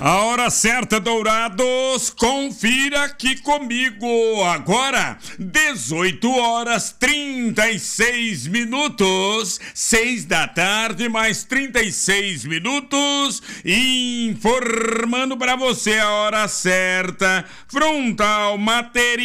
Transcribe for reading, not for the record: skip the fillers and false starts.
A hora certa, Dourados, confira aqui comigo. Agora, 18h36, 6 da tarde, mais 36 minutos, informando para você a hora certa. Frontal Material